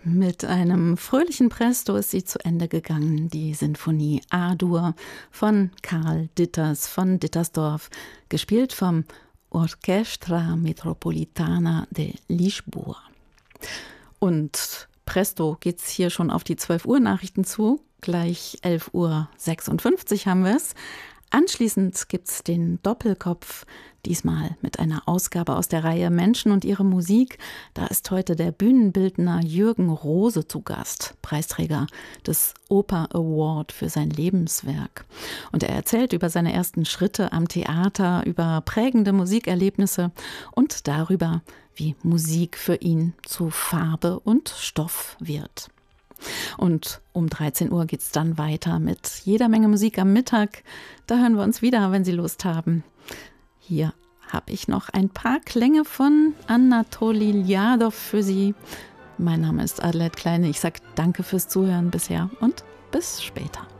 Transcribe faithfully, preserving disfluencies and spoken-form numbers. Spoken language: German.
Mit einem fröhlichen Presto ist sie zu Ende gegangen, die Sinfonie A-Dur von Karl Ditters von Dittersdorf, gespielt vom Orchestra Metropolitana de Lisboa. Und presto geht's hier schon auf die zwölf Uhr Nachrichten zu, gleich elf Uhr sechsundfünfzig haben wir es. Anschließend gibt's den Doppelkopf, diesmal mit einer Ausgabe aus der Reihe Menschen und ihre Musik. Da ist heute der Bühnenbildner Jürgen Rose zu Gast, Preisträger des Oper Award für sein Lebenswerk. Und er erzählt über seine ersten Schritte am Theater, über prägende Musikerlebnisse und darüber, wie Musik für ihn zu Farbe und Stoff wird. Und um dreizehn Uhr geht's dann weiter mit jeder Menge Musik am Mittag. Da hören wir uns wieder, wenn Sie Lust haben. Hier habe ich noch ein paar Klänge von Anatoli Ljadow für Sie. Mein Name ist Adelheid Kleine. Ich sage danke fürs Zuhören bisher und bis später.